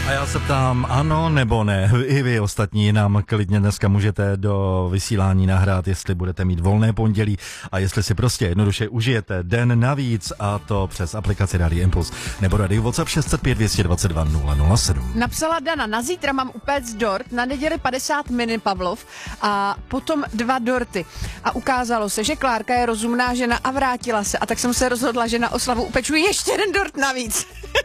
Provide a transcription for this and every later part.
A já se ptám, ano nebo ne? I vy ostatní nám klidně dneska můžete do vysílání nahrát, jestli budete mít volné pondělí a jestli si prostě jednoduše užijete den navíc, a to přes aplikaci Rádia Impuls nebo Radio WhatsApp 605 222 007. Napsala Dana, na zítra mám upéct dort, na neděli 50 mini Pavlov a potom 2 dorty. A ukázalo se, že Klárka je rozumná žena a vrátila se. A tak jsem se rozhodla, že na oslavu upeču ještě jeden dort navíc.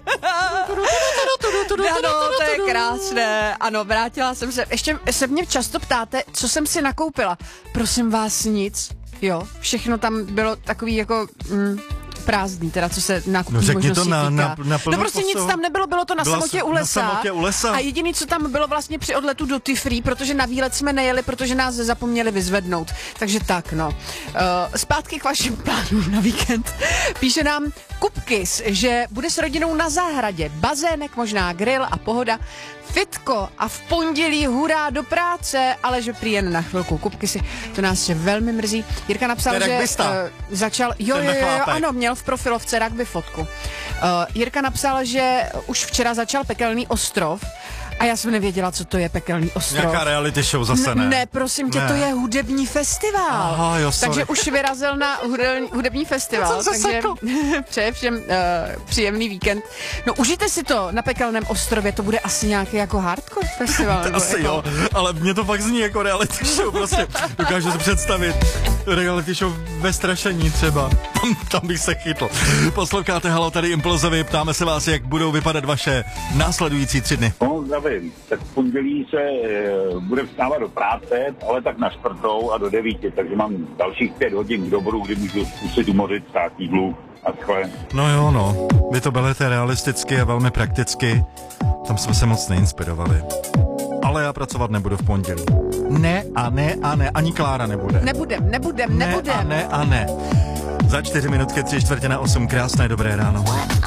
Ano, to je krásné. Ano, vrátila jsem se. Ještě se mě často ptáte, co jsem si nakoupila. Prosím vás, nic. Jo, všechno tam bylo takový jako... prázdný, teda co se nákupní možností týká. Na no prostě nic tam nebylo, bylo to na samotě u lesa. Na samotě u lesa. A jediný, co tam bylo vlastně při odletu do Tifree, protože na výlet jsme nejeli, protože nás zapomněli vyzvednout. Takže tak, no. Zpátky k vašim plánům na víkend. Píše nám Kupkys, že bude s rodinou na zahradě. Bazének, možná grill a pohoda. Fitko a v pondělí hurá do práce, ale že prý jen na chvilku. Kupkysy, to nás se velmi mrzí. Jirka napsal, že začal... Jo, ano, měl v profilovce rugby fotku. Jirka napsal, že už včera začal Pekelný ostrov a já jsem nevěděla, co to je Pekelný ostrov. Nějaká reality show zase ne? Ne, prosím tě, to je hudební festival. Aha, jo, takže už vyrazil na hudební festival. Takže přeje všem příjemný víkend. No užijte si to na Pekelném ostrově, to bude asi nějaký jako hardcore festival. Asi jako... jo, ale mně to fakt zní jako reality show, prostě dokážu si představit reality show ve strašení třeba. Tam bych se chytl. Posloucháte Halo, tady Impulzovi, ptáme se vás, jak budou vypadat vaše následující 3 dny. No, zdravím. Tak v pondělí se bude vstávat do práce, ale tak na 4. a do 9, takže mám dalších 5 hodin k dobru, kdy můžu zkusit umořit státní dluh. No jo, no. Vy to berete realisticky a velmi prakticky. Tam jsme se moc neinspirovali. Ale já pracovat nebudu v pondělí. Ne a ne a ne. Ani Klára nebude. Nebudem. Ne a ne a ne. Za 4 minutky 7:45. Krásné dobré ráno.